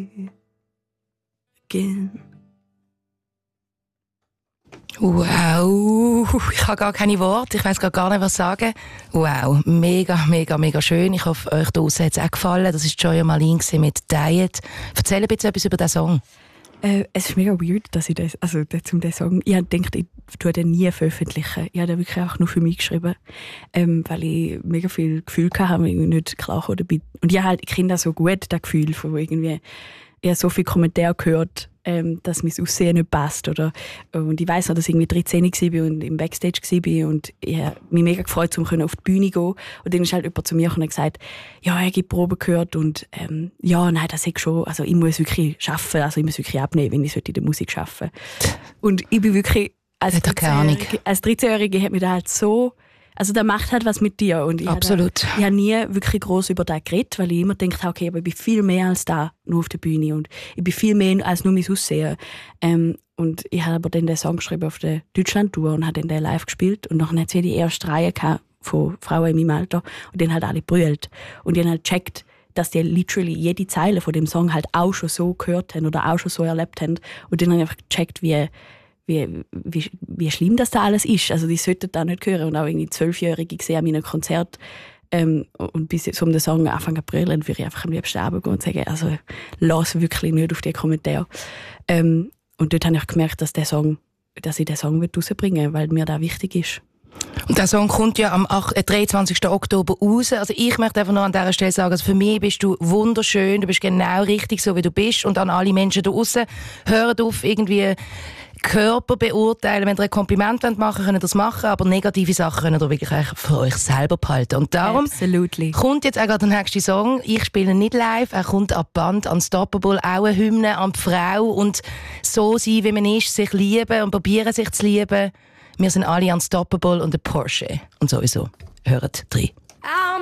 again. Wow, ich habe gar keine Worte, ich weiss gar nicht, was sagen. Wow, mega, mega, mega schön. Ich hoffe, euch da draussen hat es auch gefallen. Das war Joya Malin mit «Diet». Erzähl bitte etwas über diesen Song. Es ist mega weird, dass ich das, also zum den Song, ich habe gedacht, ich tue den nie veröffentlichen. Ich habe den wirklich auch nur für mich geschrieben, weil ich mega viel Gefühl hatte, ich nicht klar dabei. Und ich kenne das so gut, das Gefühl von irgendwie, ich habe so viele Kommentare gehört, dass mein Aussehen nicht passt. Und ich weiss noch, dass ich irgendwie 13 war und im Backstage war und ich habe mich mega gefreut, um auf die Bühne zu gehen. Und dann ist halt jemand zu mir und hat gesagt, ja, ich habe Proben gehört und ja, nein, das ist schon, also ich muss wirklich arbeiten, also ich muss wirklich abnehmen, wenn ich in der Musik arbeiten sollte. Und ich bin wirklich, als 13-Jährige hat mich da halt so, also der macht halt was mit dir. Und ich habe nie wirklich gross über das geredet, weil ich immer gedacht habe, okay, aber ich bin viel mehr als da, nur auf der Bühne. Und ich bin viel mehr als nur mein Aussehen. Und ich habe aber dann den Song geschrieben auf der Deutschland-Tour und habe dann den live gespielt. Und nachher hatte ich die erste Reihe von Frauen in meinem Alter. Und dann halt alle brüllt. Und die haben halt gecheckt, dass die literally jede Zeile von dem Song halt auch schon so gehört haben oder auch schon so erlebt haben. Und dann habe ich einfach gecheckt, wie schlimm das da alles ist. Also die sollten da nicht hören. Und auch irgendwie 12-Jährige gesehen an meinem Konzert und bis so um den Song Anfang April, dann würde ich einfach am liebsten runtergehen und sagen, also lass wirklich nicht auf die Kommentare. Und dort habe ich gemerkt, dass ich den Song rausbringen will, weil mir das wichtig ist. Und der Song kommt ja am 23. Oktober raus. Also ich möchte einfach noch an dieser Stelle sagen, also für mich bist du wunderschön, du bist genau richtig so, wie du bist. Und an alle Menschen da draussen, hört auf, irgendwie Körper beurteilen. Wenn ihr ein Kompliment machen wollt, könnt ihr das machen, aber negative Sachen könnt ihr wirklich für euch selber behalten. Und darum kommt jetzt auch gerade der nächste Song. Ich spiele nicht live, er kommt ab Band «Unstoppable», auch eine Hymne an die Frau und so sein, wie man ist, sich lieben und probieren, sich zu lieben. Wir sind alle unstoppable und ein Porsche. Und sowieso, hört rein.